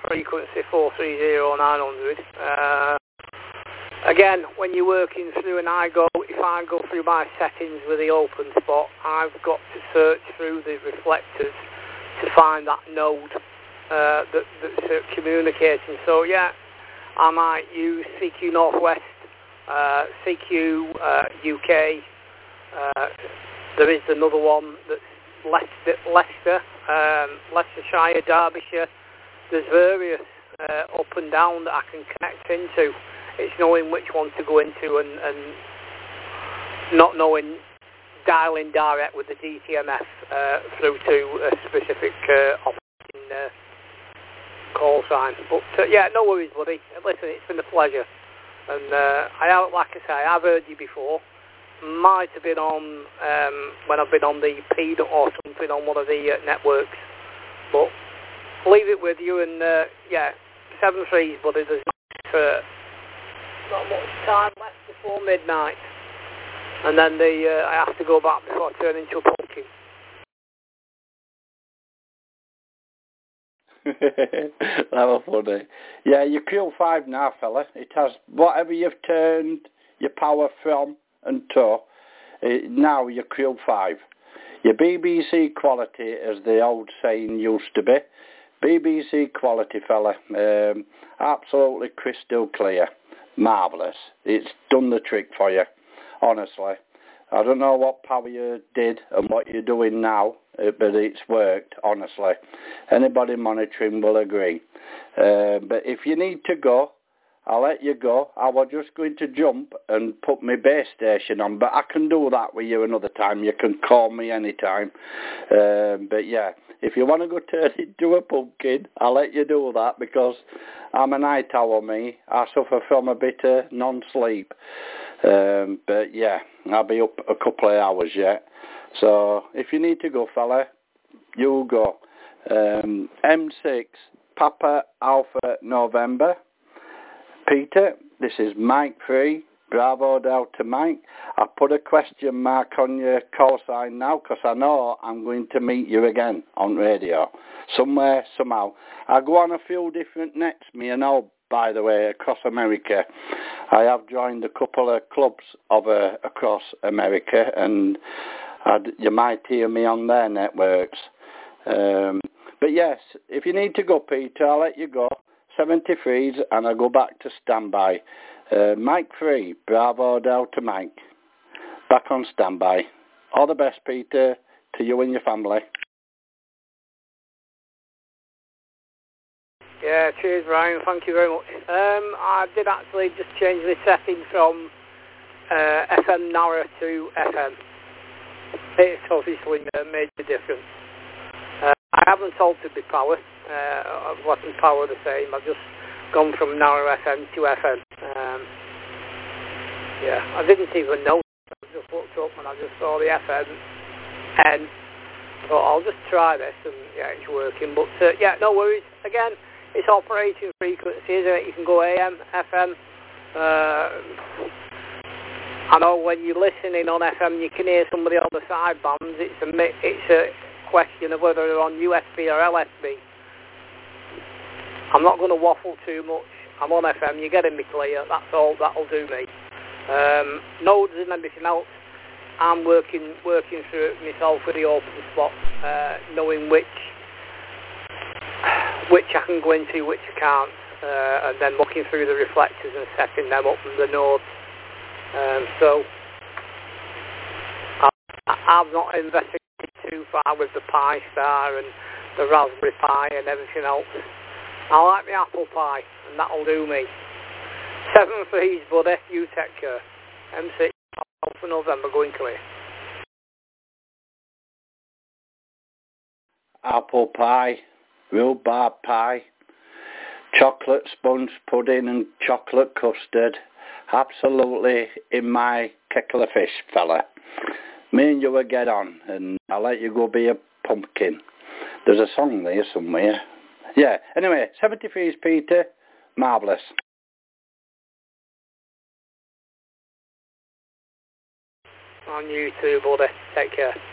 frequency 430-900. Again, when you're working through, and if I go through my settings with the open spot, I've got to search through the reflectors to find that node that's communicating. So yeah, I might use CQ Northwest, CQ UK. There is another one that's Leicester, Leicestershire, Derbyshire. There's various up and down that I can connect into. It's knowing which one to go into and not knowing, dialing direct with the DTMF through to a specific operating call sign. But yeah, no worries, buddy. Listen, it's been a pleasure. And like I say, I've heard you before. Might have been on when I've been on the P or something on one of the networks. But leave it with you, and yeah, 7-3s, buddy. There's not much time left before midnight, and then I have to go back before I turn into a pumpkin. That was funny. Yeah, your Q5 now, fella. It has whatever you've turned your power from and to. Now your Q5. Your BBC quality, as the old saying used to be. BBC quality, fella. Absolutely crystal clear. Marvellous. It's done the trick for you, honestly. I don't know what power you did and what you're doing now, but it's worked, honestly. Anybody monitoring will agree. But if you need to go, I'll let you go. I was just going to jump and put my base station on, but I can do that with you another time. You can call me anytime. But yeah, if you want to go turn into a pumpkin, I'll let you do that, because I'm a night owl, me. I suffer from a bit of non-sleep. But yeah, I'll be up a couple of hours yet. So if you need to go, fella, you go. M6, Papa Alpha November. Peter, this is Mike 3, Bravo Delta Mike. I put a question mark on your call sign now, because I know I'm going to meet you again on radio. Somewhere, somehow. I go on a few different nets, me and all, by the way, across America. I have joined a couple of clubs across America, and you might hear me on their networks. But yes, if you need to go, Peter, I'll let you go. 73s, and I go back to standby. Mike 3, Bravo Delta Mike. Back on standby. All the best, Peter, to you and your family. Yeah, cheers, Ryan. Thank you very much. I did actually just change the setting from FM narrow to FM. It's obviously made a difference. I haven't altered the power. I've left the power the same. I've just gone from narrow FM to FM. Yeah, I didn't even know. I just looked up and I just saw the FM, and thought I'll just try this, and yeah, it's working. But yeah, no worries. Again, it's operating frequency, isn't it? You can go AM, FM. I know when you're listening on FM, you can hear somebody on the sidebands. It's a question of whether they're on USB or LSB. I'm not going to waffle too much. I'm on FM. You're getting me clear. That's all. That'll do me. Nodes and everything else, I'm working through it myself with the open spot, knowing which I can go into, which I can't, and then looking through the reflectors and setting them up from the nodes. So I've not investigated too far with the Pi Star and the Raspberry Pi and everything else. I like the apple pie, and that'll do me. 7-3s, buddy. You take care. M6, Alpha November, going clear. Apple pie, rhubarb pie, chocolate sponge pudding and chocolate custard. Absolutely in my kettle of fish, fella. Me and you will get on, and I'll let you go be a pumpkin. There's a song there somewhere. Yeah, anyway, 73's Peter, marvellous. On you too, buddy. Take care.